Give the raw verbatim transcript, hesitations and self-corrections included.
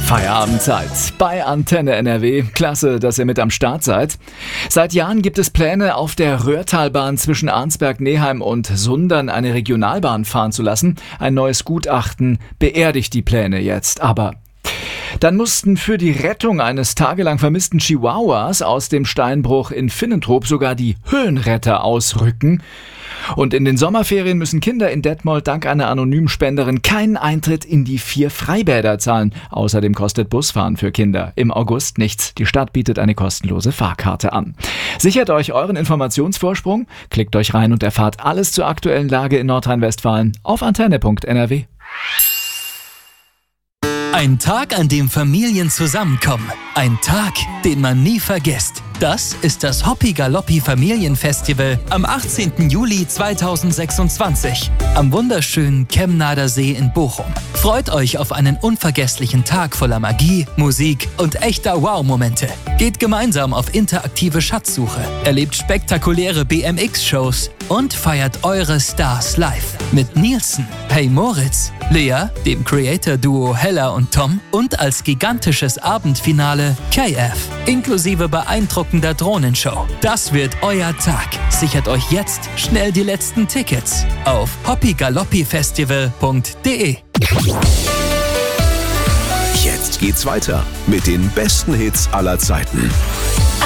Feierabendzeit bei Antenne N R W. Klasse, dass ihr mit am Start seid. Seit Jahren gibt es Pläne, auf der Röhrtalbahn zwischen Arnsberg-Neheim und Sundern eine Regionalbahn fahren zu lassen. Ein neues Gutachten beerdigt die Pläne jetzt. Aber dann mussten für die Rettung eines tagelang vermissten Chihuahuas aus dem Steinbruch in Finnentrop sogar die Höhenretter ausrücken. Und in den Sommerferien müssen Kinder in Detmold dank einer anonymen Spenderin keinen Eintritt in die vier Freibäder zahlen. Außerdem kostet Busfahren für Kinder im August nichts. Die Stadt bietet eine kostenlose Fahrkarte an. Sichert euch euren Informationsvorsprung, klickt euch rein und erfahrt alles zur aktuellen Lage in Nordrhein-Westfalen auf antenne punkt n r w. Ein Tag, an dem Familien zusammenkommen. Ein Tag, den man nie vergisst. Das ist das Hoppi Galoppi Familienfestival am achtzehnten Juli zweitausendsechsundzwanzig am wunderschönen Kemnader See in Bochum. Freut euch auf einen unvergesslichen Tag voller Magie, Musik und echter Wow-Momente. Geht gemeinsam auf interaktive Schatzsuche, erlebt spektakuläre B M X-Shows und feiert eure Stars live. Mit Nielsen, Hey Moritz, Lea, dem Creator-Duo Hella und Tom und als gigantisches Abendfinale K F, inklusive beeindruckender Drohnenshow. Das wird euer Tag. Sichert euch jetzt schnell die letzten Tickets auf hoppi galoppi festival punkt d e. Jetzt geht's weiter mit den besten Hits aller Zeiten.